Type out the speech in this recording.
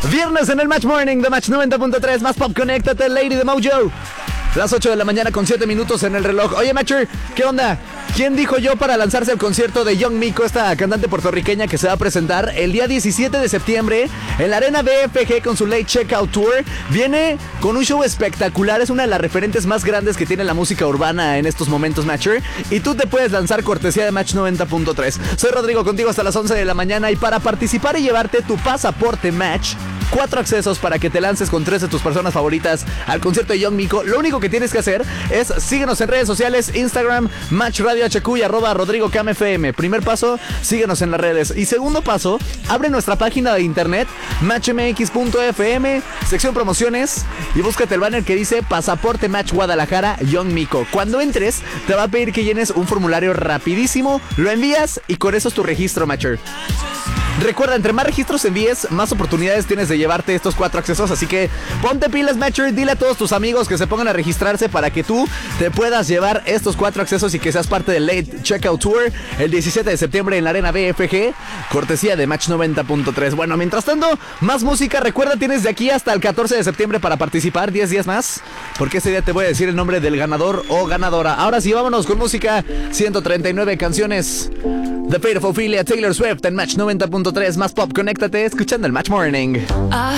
Viernes en el Match Morning de Match 90.3, más pop, conéctate, Lady de Mojo. Las 8 de la mañana con 7 minutos en el reloj. Oye, Matcher, ¿qué onda? ¿Quién dijo yo para lanzarse al concierto de Young Miko, esta cantante puertorriqueña que se va a presentar el día 17 de septiembre en la Arena BFG con su Late Checkout Tour? Viene con un show espectacular, es una de las referentes más grandes que tiene la música urbana en estos momentos, Matcher. Y tú te puedes lanzar cortesía de Match 90.3. Soy Rodrigo, contigo hasta las 11 de la mañana. Y para participar y llevarte tu pasaporte Match, 4 accesos para que te lances con 3 de tus personas favoritas al concierto de Young Miko. Lo único que tienes que hacer es síguenos en redes sociales, Instagram, Match Radio HQ y @RodrigoCamFM. Primer paso, síguenos en las redes. Y segundo paso, abre nuestra página de internet, matchmx.fm, sección promociones, y búscate el banner que dice Pasaporte Match Guadalajara Young Miko. Cuando entres, te va a pedir que llenes un formulario rapidísimo, lo envías y con eso es tu registro, Matcher. Recuerda, entre más registros envíes, más oportunidades tienes de llevarte estos 4 accesos. Así que ponte pilas, Matcher. Dile a todos tus amigos que se pongan a registrarse para que tú te puedas llevar estos 4 accesos y que seas parte del Late Checkout Tour el 17 de septiembre en la Arena BFG, cortesía de Match 90.3. Bueno, mientras tanto, más música. Recuerda, tienes de aquí hasta el 14 de septiembre para participar, 10 días más, porque ese día te voy a decir el nombre del ganador o ganadora. Ahora sí, vámonos con música. 139 canciones. The Fate of Ophelia, Taylor Swift en Match 90.3, más pop, conéctate escuchando el Match Morning.